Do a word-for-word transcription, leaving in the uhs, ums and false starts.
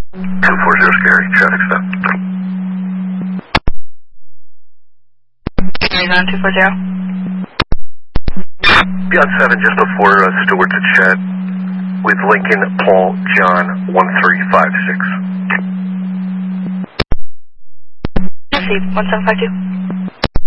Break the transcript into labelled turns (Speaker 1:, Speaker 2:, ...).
Speaker 1: two four zero Scary, traffic stop.
Speaker 2: Arizona two four zero.
Speaker 1: Beyond seven, just before uh, Stewart to Chad, with Lincoln, Paul, John, one three five six.
Speaker 2: one seven five two.